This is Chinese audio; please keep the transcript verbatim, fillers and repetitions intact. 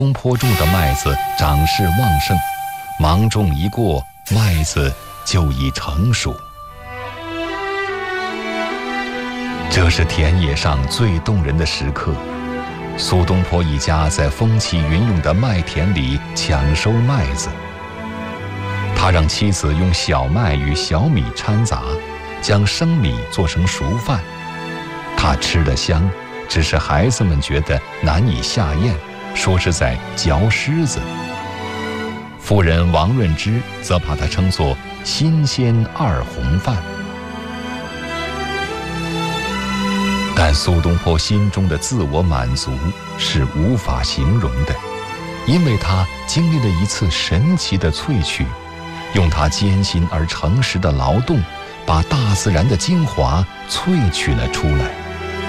东坡种的麦子长势旺盛，芒种一过，麦子就已成熟。这是田野上最动人的时刻。苏东坡一家在风起云涌的麦田里抢收麦子，他让妻子用小麦与小米掺杂，将生米做成熟饭。他吃得香，只是孩子们觉得难以下咽，说是在嚼虱子。夫人王润之则把它称作新鲜二红饭。但苏东坡心中的自我满足是无法形容的，因为他经历了一次神奇的萃取，用他艰辛而诚实的劳动，把大自然的精华萃取了出来。